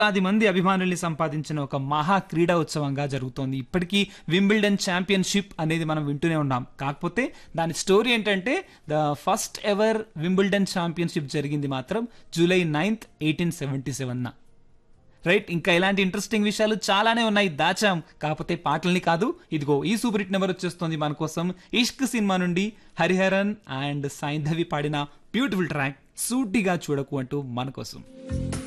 10 మంది అభిమానుల్ని సంపాదించిన ఒక మహా క్రీడా ఉత్సవంగా జరుగుతోంది. ఇప్పటికీ వింబిల్డన్ ఛాంపియన్‌షిప్ అనేది మనం వింటూనే ఉన్నాం. కాకపోతే దాని స్టోరీ ఏంటంటే the first ever Wimbledon championship జరిగింది మాత్రం జూలై 9th 1877 రైట్. ఇంకా ఇలాంటి ఇంట్రెస్టింగ్ విషయాలు చాలానే ఉన్నాయి, దాచాం. కాకపోతే పాటల్ని కాదు. ఇదిగో ఈ సూపర్ హిట్ నెంబర్ వచ్చేస్తుంది మన కోసం. ఇష్క్ సినిమా నుండి హరిహరన్ అండ్ సైంధవి పాడిన బ్యూటిఫుల్ ట్రాక్ సూటిగా చూడకు అంటూ మన కోసం.